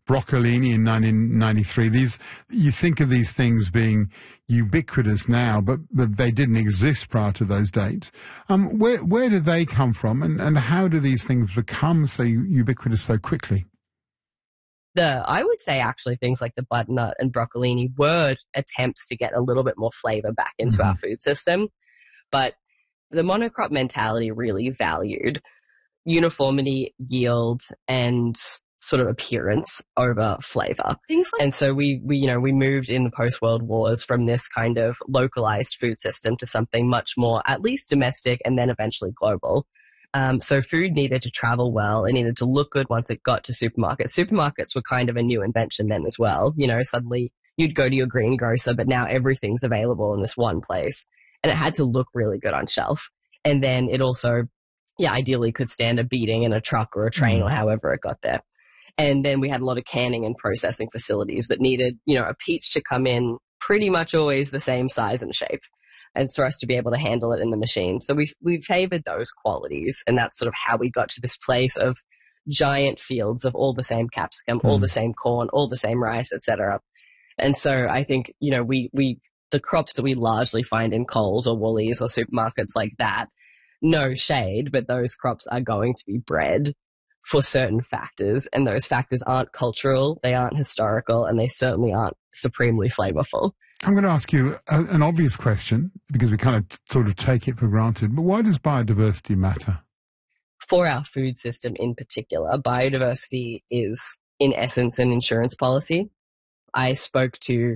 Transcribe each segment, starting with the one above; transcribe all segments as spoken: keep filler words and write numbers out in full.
broccolini in nineteen ninety-three. These, you think of these things being ubiquitous now, but, but they didn't exist prior to those dates. Um, where, where did they come from, and, and how do these things become so ubiquitous so quickly? The, I would say actually things like the butternut and broccolini were attempts to get a little bit more flavor back into mm-hmm. our food system. But the monocrop mentality really valued uniformity, yield, and sort of appearance over flavor. Things like- and so we, we, you know, we moved in the post-World Wars from this kind of localized food system to something much more at least domestic and then eventually global. Um, so food needed to travel well. It needed to look good once it got to supermarkets. Supermarkets were kind of a new invention then as well. You know, suddenly you'd go to your greengrocer, but now everything's available in this one place. And it had to look really good on shelf. And then it also, yeah, ideally could stand a beating in a truck or a train mm. or however it got there. And then we had a lot of canning and processing facilities that needed, you know, a peach to come in pretty much always the same size and shape, and for us to be able to handle it in the machine. So we we favored those qualities, and that's sort of how we got to this place of giant fields of all the same capsicum, mm. all the same corn, all the same rice, et cetera. And so I think, you know, we we the crops that we largely find in Coles or Woolies or supermarkets like that, no shade, but those crops are going to be bred for certain factors, and those factors aren't cultural, they aren't historical, and they certainly aren't supremely flavorful. I'm going to ask you a, an obvious question, because we kind of t- sort of take it for granted, but why does biodiversity matter? For our food system in particular, biodiversity is, in essence, an insurance policy. I spoke to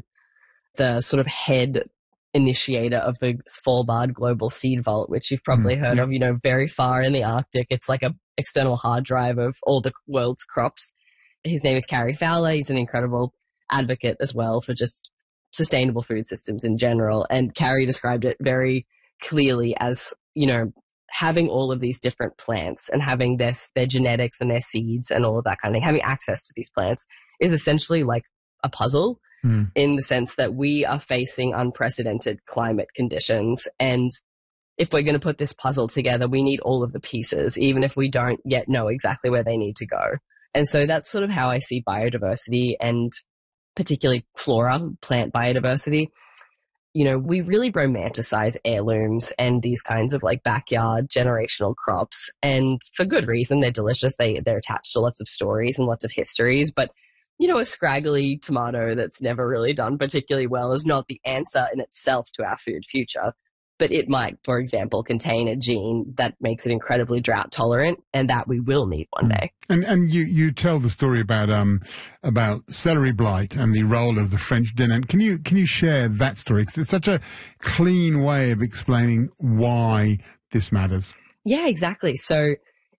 the sort of head initiator of the Svalbard Global Seed Vault, which you've probably mm, heard yeah. of, you know, very far in the Arctic. It's like a external hard drive of all the world's crops. His name is Carrie Fowler. He's an incredible advocate as well for just sustainable food systems in general. And Carrie described it very clearly as, you know, having all of these different plants and having their, their genetics and their seeds and all of that kind of thing, having access to these plants is essentially like a puzzle mm. in the sense that we are facing unprecedented climate conditions. And if we're going to put this puzzle together, we need all of the pieces, even if we don't yet know exactly where they need to go. And so that's sort of how I see biodiversity, and particularly flora, plant biodiversity. You know, we really romanticize heirlooms and these kinds of like backyard generational crops. And for good reason, they're delicious. They, they're attached to lots of stories and lots of histories. But, you know, a scraggly tomato that's never really done particularly well is not the answer in itself to our food future. But it might, for example, contain a gene that makes it incredibly drought tolerant, and that we will need one day. And and you, you tell the story about um about celery blight and the role of the French dinner. Can you can you share that story? Because it's such a clean way of explaining why this matters. Yeah, exactly. So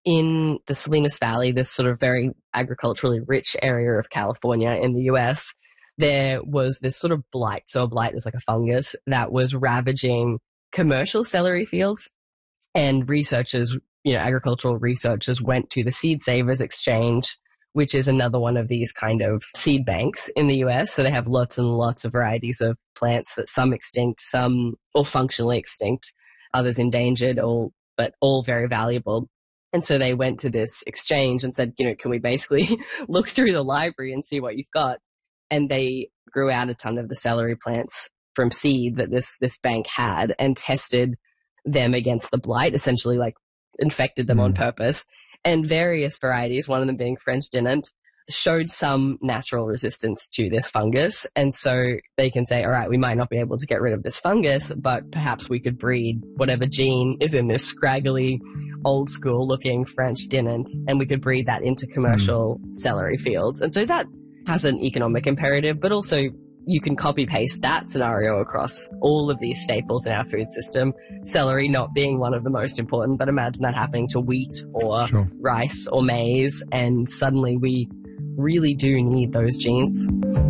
in the Salinas Valley, this sort of very agriculturally rich area of California in the U S, there was this sort of blight. So a blight is like a fungus that was ravaging commercial celery fields, and researchers, you know, agricultural researchers went to the Seed Savers Exchange, which is another one of these kind of seed banks in the U S. So they have lots and lots of varieties of plants, that some extinct, some all functionally extinct, others endangered, all, but all very valuable. And so they went to this exchange and said, you know, can we basically look through the library and see what you've got? And they grew out a ton of the celery plants from seed that this this bank had, and tested them against the blight, essentially like infected them mm. on purpose. And various varieties, one of them being French Dinant, showed some natural resistance to this fungus. And so they can say, all right, we might not be able to get rid of this fungus, but perhaps we could breed whatever gene is in this scraggly, old school looking French Dinant, and we could breed that into commercial mm. celery fields. And so that has an economic imperative, but also you can copy paste that scenario across all of these staples in our food system. Celery not being one of the most important, but imagine that happening to wheat or sure. rice or maize, and suddenly we really do need those genes.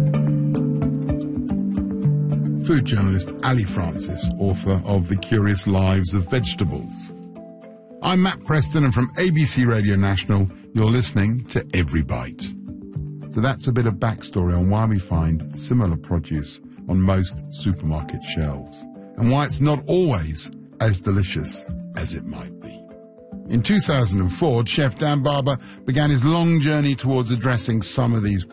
Food journalist Ali Francis, author of The Curious Lives of Vegetables. I'm Matt Preston, and from A B C Radio National, you're listening to Every Bite. So that's a bit of backstory on why we find similar produce on most supermarket shelves, and why it's not always as delicious as it might be. In two thousand four, Chef Dan Barber began his long journey towards addressing some of these